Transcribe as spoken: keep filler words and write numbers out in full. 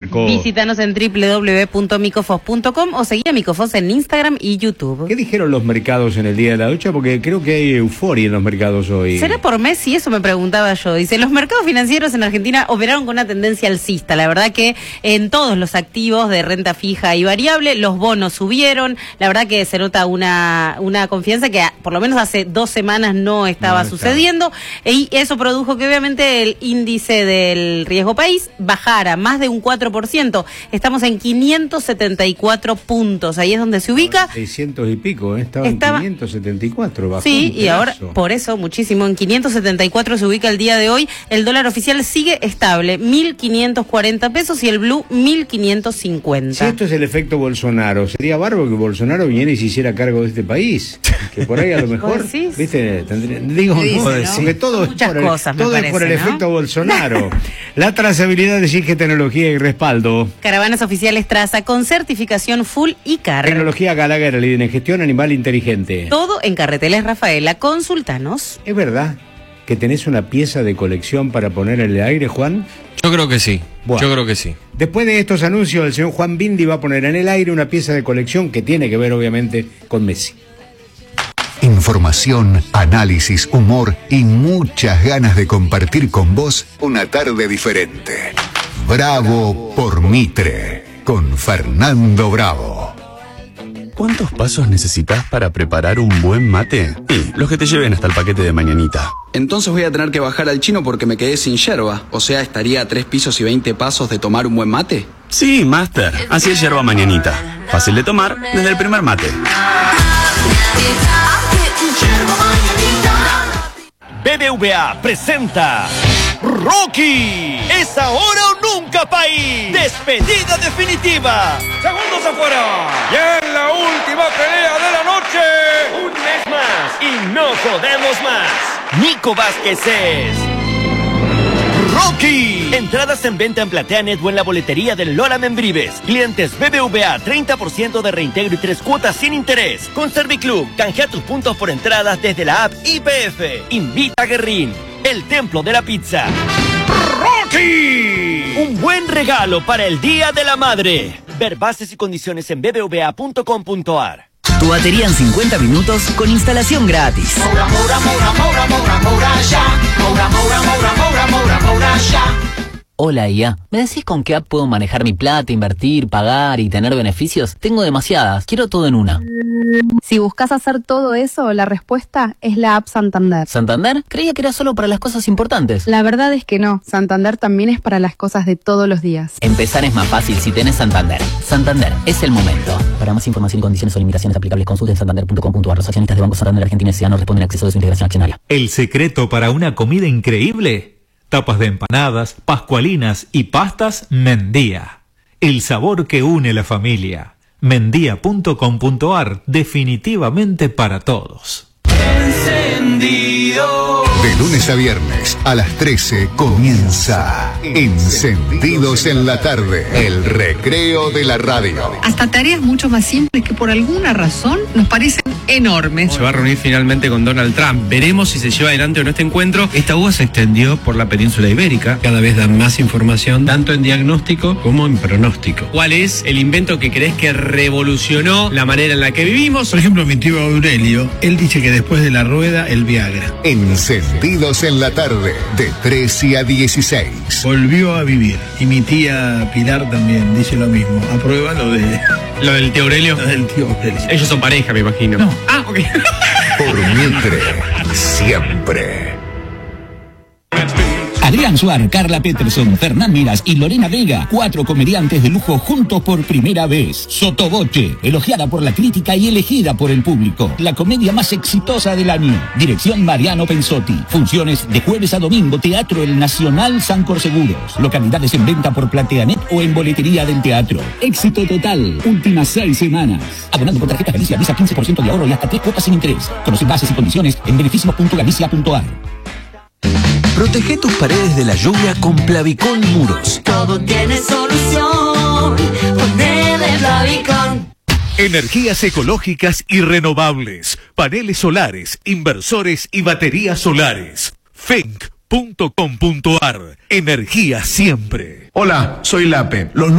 Chaco. Visítanos en doble u doble u doble u punto micofos punto com o seguí a Micofos en Instagram y YouTube. ¿Qué dijeron los mercados en el día de la ducha? Porque creo que hay euforia en los mercados hoy. ¿Será por Messi? Eso me preguntaba yo. Dice, los mercados financieros en Argentina operaron con una tendencia alcista. La verdad que en todos los activos de renta fija y variable, los bonos subieron. La verdad que se nota una, una confianza que por lo menos hace dos semanas no estaba no sucediendo. Y eso produjo que obviamente el índice del riesgo país bajara más de un cuatro por ciento. Estamos en quinientos setenta y cuatro puntos. Ahí es donde se ubica. seiscientos y pico, ¿eh? Estaba, Estaba en quinientos setenta y cuatro. Bajó sí, y ahora, por eso, muchísimo. En quinientos setenta y cuatro se ubica el día de hoy. El dólar oficial sigue estable, mil quinientos cuarenta pesos y el blue, mil quinientos cincuenta. Si esto es el efecto Bolsonaro, sería bárbaro que Bolsonaro viniera y se hiciera cargo de este país. Que por ahí a lo mejor, ¿viste? Tendría, digo, no, dice, ¿no? Porque todo, es por, el, cosas, todo parece, es por el ¿no? efecto Bolsonaro. La trazabilidad exige tecnología y respaldo. Caravanas oficiales Traza con certificación full I C A R. Tecnología Gallagher, líder en gestión animal inteligente. Todo en Carreteles Rafaela. Consultanos. ¿Es verdad que tenés una pieza de colección para poner en el aire, Juan? Yo creo que sí. Bueno, yo creo que sí. Después de estos anuncios, el señor Juan Bindi va a poner en el aire una pieza de colección que tiene que ver, obviamente, con Messi. Información, análisis, humor y muchas ganas de compartir con vos una tarde diferente. Bravo por Mitre, con Fernando Bravo. ¿Cuántos pasos necesitas para preparar un buen mate? Sí, los que te lleven hasta el paquete de mañanita. Entonces voy a tener que bajar al chino porque me quedé sin yerba. O sea, ¿estaría a tres pisos y veinte pasos de tomar un buen mate? Sí, Master. Así es yerba mañanita. Fácil de tomar desde el primer mate. B B V A presenta Rocky. Es ahora o nunca, país. Despedida definitiva. Segundos afuera. Y en la última pelea de la noche, un mes más y no podemos más. Nico Vázquez es Rocky. Entradas en venta en PlateaNet o en la boletería del Lola Membrives. Clientes B B V A, treinta por ciento de reintegro y tres cuotas sin interés. Con Serviclub, canjea tus puntos por entradas desde la app I P F. Invita a Guerrín, el templo de la pizza. ¡Rocky! Un buen regalo para el Día de la Madre. Ver bases y condiciones en b b v a punto com punto a r. Tu batería en cincuenta minutos con instalación gratis. Moura, Moura, Moura, Moura, Moura, Moura, ya. Moura, Moura, Moura, Moura, Moura, Moura, ya. Hola I A, ¿me decís con qué app puedo manejar mi plata, invertir, pagar y tener beneficios? Tengo demasiadas, quiero todo en una. Si buscas hacer todo eso, la respuesta es la app Santander. ¿Santander? Creía que era solo para las cosas importantes. La verdad es que no, Santander también es para las cosas de todos los días. Empezar es más fácil si tenés Santander. Santander, es el momento. Para más información y condiciones o limitaciones aplicables, consulten santander punto com punto a r. Los accionistas de Banco Santander Argentina S A no responden al acceso de su integración accionaria. ¿El secreto para una comida increíble? Tapas de empanadas, pascualinas y pastas Mendía. El sabor que une la familia. mendía punto com punto a r, definitivamente para todos. Encendido. De lunes a viernes a las trece comienza Encendidos en la tarde, el recreo de la radio. Hasta tareas mucho más simples que por alguna razón nos parecen enormes. Se va a reunir finalmente con Donald Trump. Veremos si se lleva adelante o no este encuentro. Esta uva se extendió por la península ibérica. Cada vez dan más información, tanto en diagnóstico como en pronóstico. ¿Cuál es el invento que crees que revolucionó la manera en la que vivimos? Por ejemplo, mi tío Aurelio, él dice que después de la rueda, el Viagra. Encendidos en la tarde, de trece a dieciséis. Volvió a vivir. Y mi tía Pilar también dice lo mismo. Aprueba lo de... ¿Lo del tío Aurelio? Lo del tío Aurelio. Ellos son pareja, me imagino. No. Ah, ok. Por Mitre, siempre. Adrián Suar, Carla Peterson, Fernán Miras y Lorena Vega, cuatro comediantes de lujo juntos por primera vez. Sotoboche, elogiada por la crítica y elegida por el público. La comedia más exitosa del año. Dirección Mariano Pensotti. Funciones de jueves a domingo, Teatro El Nacional Sancor Seguros. Localidades en venta por PlateaNet o en boletería del teatro. Éxito total. Últimas seis semanas. Abonando con tarjeta Galicia, Visa quince por ciento de ahorro y hasta tres cuotas sin interés. Conoce bases y condiciones en beneficios punto galicia punto a r. Protege tus paredes de la lluvia con Plavicón Muros. Todo tiene solución. Ponele Plavicón. Energías ecológicas y renovables. Paneles solares, inversores y baterías solares. fenc punto com punto a r. Energía siempre. Hola, soy Lape. Los